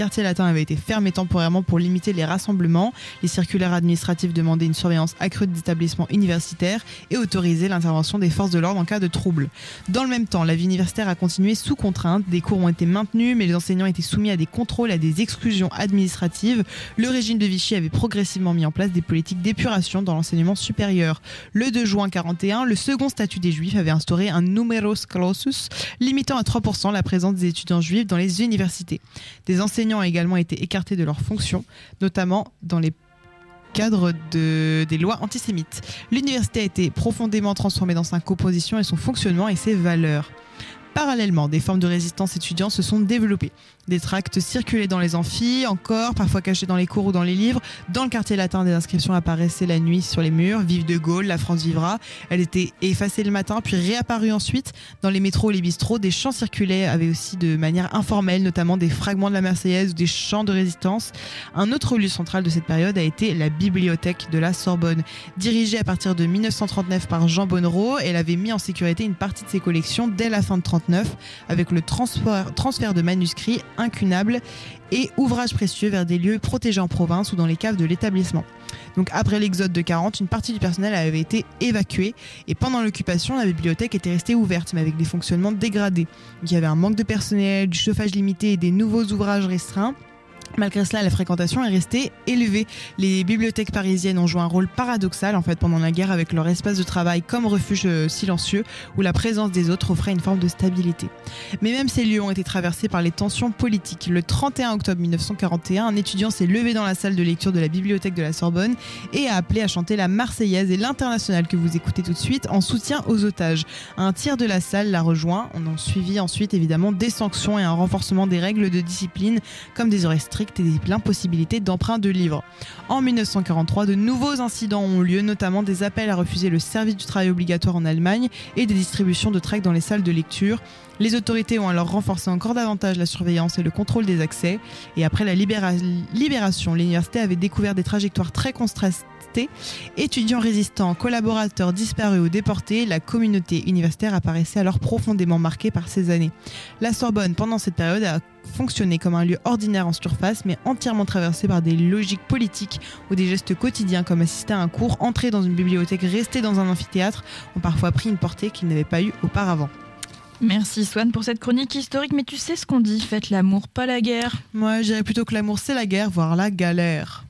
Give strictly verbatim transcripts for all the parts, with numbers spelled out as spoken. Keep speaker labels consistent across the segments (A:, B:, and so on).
A: quartier latin avait été fermé temporairement pour limiter les rassemblements. Les circulaires administratifs demandaient une surveillance accrue des établissements universitaires et autorisaient l'intervention des forces de l'ordre en cas de trouble. Dans le même temps, la vie universitaire a continué sous contrainte. Des cours ont été maintenus, mais les enseignants étaient soumis à des contrôles et à des exclusions administratives. Le régime de Vichy avait progressivement mis en place des politiques d'épuration dans l'enseignement supérieur. Le deux juin quarante et un, le second statut des Juifs avait instauré un numerus clausus limitant à trois pour cent la présence des étudiants juifs dans les universités. Des enseignants ont également été écartés de leurs fonctions, notamment dans les cadre de, des lois antisémites. L'université a été profondément transformée dans sa composition et son fonctionnement et ses valeurs. Parallèlement, des formes de résistance étudiante se sont développées. Des tracts circulaient dans les amphis, encore, parfois cachés dans les cours ou dans les livres. Dans le quartier latin, des inscriptions apparaissaient la nuit sur les murs. Vive de Gaulle, la France vivra. Elles étaient effacées le matin, puis réapparues ensuite. Dans les métros et les bistrots, des chants circulaient, avaient aussi de manière informelle, notamment des fragments de la Marseillaise ou des chants de résistance. Un autre lieu central de cette période a été la bibliothèque de la Sorbonne. Dirigée à partir de dix-neuf cent trente-neuf par Jean Bonnereau, elle avait mis en sécurité une partie de ses collections dès la fin de trente-neuf, avec le transfert, transfert de manuscrits incunables et ouvrages précieux vers des lieux protégés en province ou dans les caves de l'établissement. Donc après l'exode de quarante, une partie du personnel avait été évacuée et pendant l'occupation, la bibliothèque était restée ouverte mais avec des fonctionnements dégradés. Donc, il y avait un manque de personnel, du chauffage limité et des nouveaux ouvrages restreints. Malgré cela, la fréquentation est restée élevée. Les bibliothèques parisiennes ont joué un rôle paradoxal en fait pendant la guerre avec leur espace de travail comme refuge silencieux où la présence des autres offrait une forme de stabilité. Mais même ces lieux ont été traversés par les tensions politiques. Le trente et un octobre mille neuf cent quarante et un, un étudiant s'est levé dans la salle de lecture de la bibliothèque de la Sorbonne et a appelé à chanter la Marseillaise et l'Internationale que vous écoutez tout de suite en soutien aux otages. Un tiers de la salle l'a rejoint. On en suivit ensuite évidemment des sanctions et un renforcement des règles de discipline comme des horaires stricts et l'impossibilité d'emprunt de livres. En mille neuf cent quarante-trois, de nouveaux incidents ont lieu, notamment des appels à refuser le service du travail obligatoire en Allemagne et des distributions de tracts dans les salles de lecture. Les autorités ont alors renforcé encore davantage la surveillance et le contrôle des accès. Et après la libéra- libération, l'université avait découvert des trajectoires très contrastées. Étudiants résistants, collaborateurs disparus ou déportés, la communauté universitaire apparaissait alors profondément marquée par ces années. La Sorbonne, pendant cette période, a fonctionné comme un lieu ordinaire en surface, mais entièrement traversé par des logiques politiques ou des gestes quotidiens comme assister à un cours, entrer dans une bibliothèque, rester dans un amphithéâtre, ont parfois pris une portée qu'ils n'avaient pas eue auparavant.
B: Merci Swan pour cette chronique historique, mais tu sais ce qu'on dit, faites l'amour, pas la guerre.
A: Moi, je dirais plutôt que l'amour, c'est la guerre, voire la galère.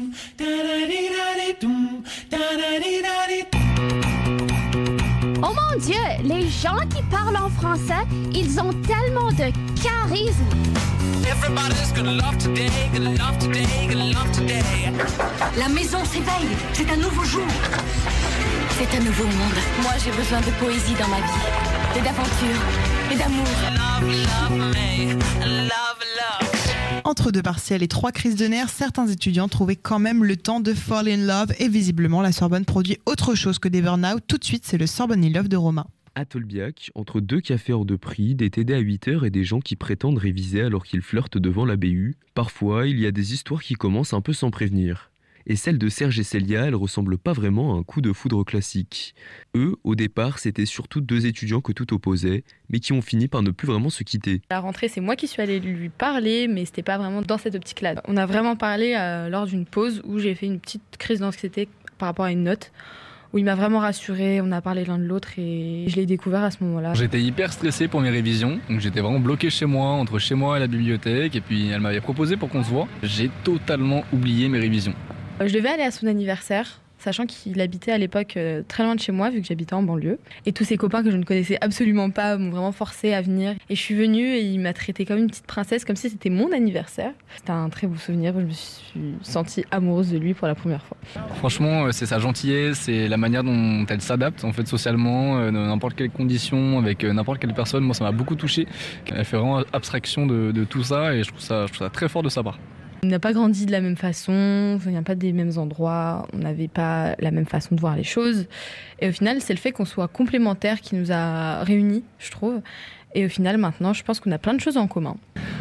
C: Oh mon Dieu, les gens qui parlent en français, ils ont tellement de charisme.
D: Everybody's gonna love today, gonna love today, gonna love today.
E: La maison s'éveille, c'est un nouveau jour. C'est un nouveau monde. Moi, j'ai besoin de poésie dans ma vie, et d'aventure, et d'amour.
D: Love, love me, love, love.
A: Entre deux partiels et trois crises de nerfs, certains étudiants trouvaient quand même le temps de fall in love et visiblement la Sorbonne produit autre chose que des burn-out. Tout de suite, c'est le Sorbonne in Love de Romain.
F: À Tolbiac, entre deux cafés hors de prix, des T D à huit heures et des gens qui prétendent réviser alors qu'ils flirtent devant la B U, parfois il y a des histoires qui commencent un peu sans prévenir. Et celle de Serge et Célia, elle ressemble pas vraiment à un coup de foudre classique. Eux, au départ, c'était surtout deux étudiants que tout opposait, mais qui ont fini par ne plus vraiment se quitter.
G: À la rentrée, c'est moi qui suis allée lui parler, mais c'était pas vraiment dans cette optique-là. On a vraiment parlé euh, lors d'une pause où j'ai fait une petite crise d'anxiété par rapport à une note, où il m'a vraiment rassurée, on a parlé l'un de l'autre et je l'ai découvert à ce moment-là.
H: J'étais hyper stressé pour mes révisions, donc j'étais vraiment bloqué chez moi, entre chez moi et la bibliothèque, et puis elle m'avait proposé pour qu'on se voit. J'ai totalement oublié mes révisions.
G: Je devais aller à son anniversaire, sachant qu'il habitait à l'époque euh, très loin de chez moi, vu que j'habitais en banlieue. Et tous ses copains que je ne connaissais absolument pas m'ont vraiment forcé à venir. Et je suis venue et il m'a traitée comme une petite princesse, comme si c'était mon anniversaire. C'était un très beau souvenir, je me suis sentie amoureuse de lui pour la première fois.
H: Franchement, c'est sa gentillesse, c'est la manière dont elle s'adapte en fait socialement, euh, dans n'importe quelle condition, avec euh, n'importe quelle personne. Moi, ça m'a beaucoup touché. Elle fait vraiment abstraction de, de tout ça et je trouve ça, je trouve ça très fort de sa part.
G: On n'a pas grandi de la même façon, on n'a pas des mêmes endroits, on n'avait pas la même façon de voir les choses. Et au final, c'est le fait qu'on soit complémentaires qui nous a réunis, je trouve. Et au final, maintenant, je pense qu'on a plein de choses en commun.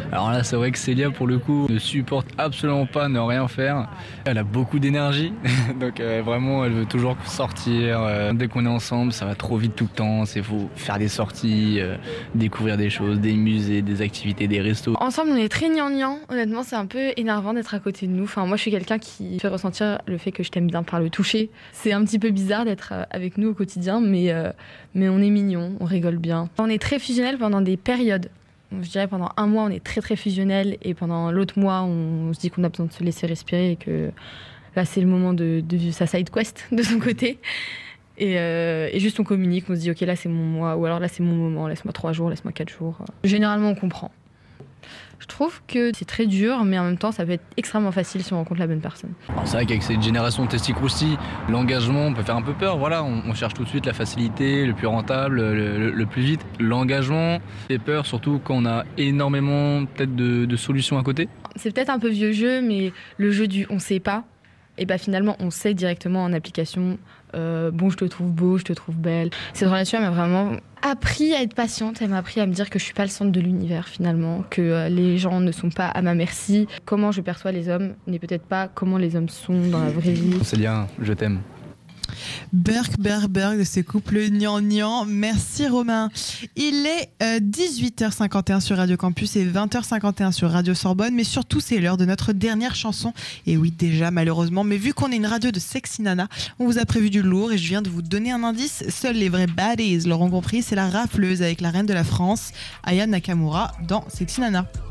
H: Alors là, c'est vrai que Célia, pour le coup, ne supporte absolument pas ne rien faire. Elle a beaucoup d'énergie, donc euh, vraiment, elle veut toujours sortir. Euh, dès qu'on est ensemble, ça va trop vite tout le temps. C'est faut faire des sorties, euh, découvrir des choses, des musées, des activités, des restos.
G: Ensemble, on est très gnangnan. Honnêtement, c'est un peu énervant d'être à côté de nous. Enfin, moi, je suis quelqu'un qui fait ressentir le fait que je t'aime bien par le toucher. C'est un petit peu bizarre d'être avec nous au quotidien, mais, euh, mais on est mignons, on rigole bien. On est très fusionnels pendant des périodes. Je dirais pendant un mois, on est très très fusionnels et pendant l'autre mois, on se dit qu'on a besoin de se laisser respirer et que là, c'est le moment de, de vivre sa side quest de son côté. Et, euh, et juste on communique, on se dit ok, là c'est mon mois, ou alors là c'est mon moment, laisse-moi trois jours, laisse-moi quatre jours. Généralement, on comprend. Je trouve que c'est très dur, mais en même temps, ça peut être extrêmement facile si on rencontre la bonne personne.
H: Alors c'est vrai qu'avec cette génération de testicroustis, l'engagement peut faire un peu peur. Voilà, on, on cherche tout de suite la facilité, le plus rentable, le, le, le plus vite. L'engagement fait peur, surtout quand on a énormément peut-être de, de solutions à côté.
G: C'est peut-être un peu vieux jeu, mais le jeu du on sait pas, et bah finalement on sait directement en application. Euh, bon, je te trouve beau, je te trouve belle. Cette relation, elle m'a vraiment appris à être patiente. Elle m'a appris à me dire que je suis pas le centre de l'univers finalement, que euh, les gens ne sont pas à ma merci. Comment je perçois les hommes n'est peut-être pas comment les hommes sont dans la vraie vie.
H: Célia, je t'aime.
A: Berk, Berk, Berk de ces couples gnangnan. Merci Romain. Il est euh, dix-huit heures cinquante et un sur Radio Campus et vingt heures cinquante et un sur Radio Sorbonne, mais surtout c'est l'heure de notre dernière chanson. Et oui, déjà malheureusement, mais vu qu'on est une radio de Sexy Nana, on vous a prévu du lourd et je viens de vous donner un indice. Seuls les vrais baddies l'auront compris, c'est la rafleuse avec la reine de la France, Aya Nakamura, dans Sexy Nana.